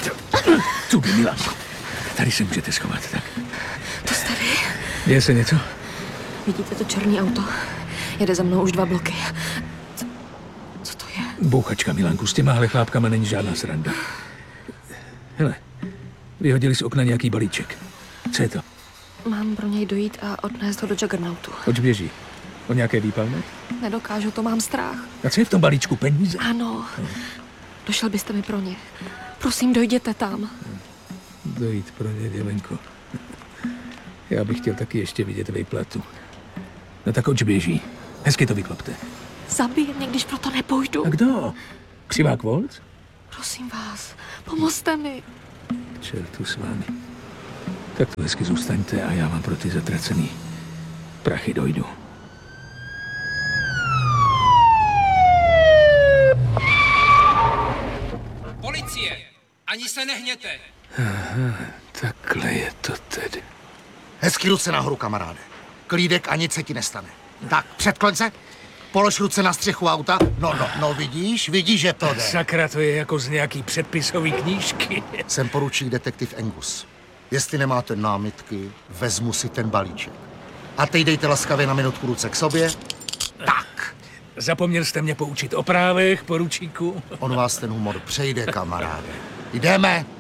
Cudy, Milanko. Tady se můžete schovat, tak. To jste vy? Děje se něco? Vidíte to černé auto? Jede za mnou už 2 bloky. Co to je? Bouchačka, Milanku, s těmahle chlápkama není žádná sranda. Hele, vyhodili z okna nějaký balíček. Co je to? Mám pro něj dojít a odnést ho do Juggernautu. Oč běží? O nějaké výpalné? Nedokážu, to mám strach. A co je v tom balíčku? Peníze? Ano. Došel byste mi pro ně. Prosím, dojděte tam. Dojít pro ně, Jelenko. Já bych chtěl taky ještě vidět výplatu. No tak oč běží? Hezky to vyklopte. Zabije mě, když proto nepůjdu. A kdo? Křivák Volc? Prosím vás, pomozte mi. K čertu s vámi. Tak to hezky zůstaňte a já vám pro ty zatracený prachy dojdu. Policie! Ani se nehněte! Aha, takhle je to tedy. Hezky ruce nahoru, kamaráde. Klídek a nic se ti nestane. Tak, předkloň se. Polož ruce na střechu auta. No, vidíš, že to jde. Sakra, to je jako z nějaký předpisový knížky. Jsem poručík detektiv Angus. Jestli nemáte námitky, vezmu si ten balíček. A teď dejte laskavě na minutku ruce k sobě. Tak. Zapomněl jste mě poučit o právech, poručíku? On vás ten humor přejde, kamaráde. Jdeme.